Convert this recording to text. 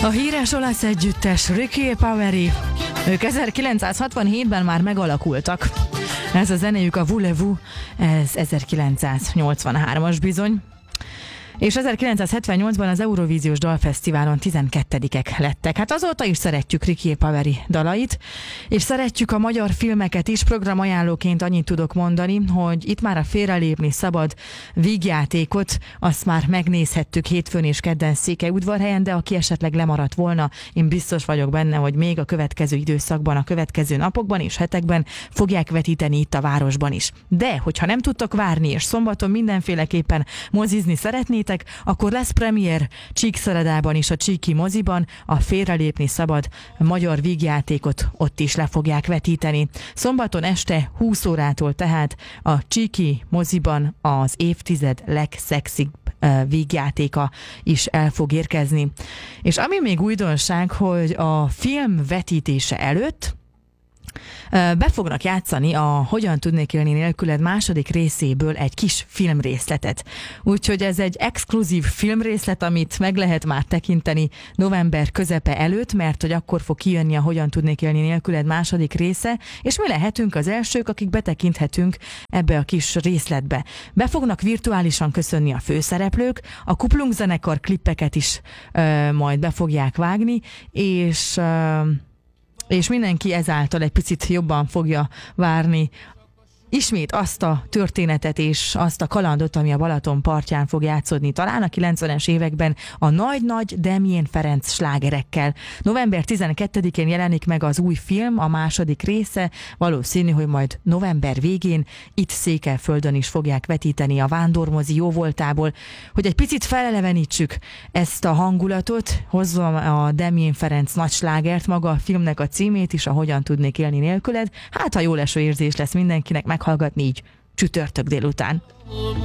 A híres olasz együttes Ricky e Poveri, ők 1967-ben már megalakultak. Ez a zenéjük, a Voulez-vous, ez 1983-as bizony. És 1978-ban az Eurovíziós Dalfesztiválon 12-ek lettek. Hát azóta is szeretjük Ricky e Poveri dalait, és szeretjük a magyar filmeket is. Programajánlóként annyit tudok mondani, hogy itt már a Félrelépni szabad vígjátékot, azt már megnézhettük hétfőn és kedden Székelyudvarhelyen, de aki esetleg lemaradt volna, én biztos vagyok benne, hogy még a következő időszakban, a következő napokban és hetekben fogják vetíteni itt a városban is. De, hogyha nem tudtok várni, és szombaton mindenféleképpen mozizni szeretnétek, akkor lesz premier Csíkszaradában is, a Csíki moziban, a Félrelépni szabad magyar vígjátékot ott is le fogják vetíteni. Szombaton este 20 órától tehát a Csíki moziban az évtized legszexibb vígjátéka is el fog érkezni. És ami még újdonság, hogy a film vetítése előtt be fognak játszani a Hogyan tudnék élni nélküled második részéből egy kis filmrészletet. Úgyhogy ez egy exkluzív filmrészlet, amit meg lehet már tekinteni november közepe előtt, mert hogy akkor fog kijönni a Hogyan tudnék élni nélküled második része, és mi lehetünk az elsők, akik betekinthetünk ebbe a kis részletbe. Be fognak virtuálisan köszönni a főszereplők, a Kuplung zenekar klippeket is majd be fogják vágni, és mindenki ezáltal egy picit jobban fogja várni ismét azt a történetet és azt a kalandot, ami a Balaton partján fog játszódni. Talán a 90-es években a nagy-nagy Damien Ferenc slágerekkel. November 12-én jelenik meg az új film, a második része. Valószínű, hogy majd november végén itt Székelyföldön is fogják vetíteni a Vándormozi jóvoltából. Hogy egy picit felelevenítsük ezt a hangulatot, hozzam a Damien Ferenc nagy slágert, maga a filmnek a címét is, a Hogyan tudnék élni nélküled. Hát, ha jól eső érzés lesz mindenkinek meghallgatni így csütörtök délután.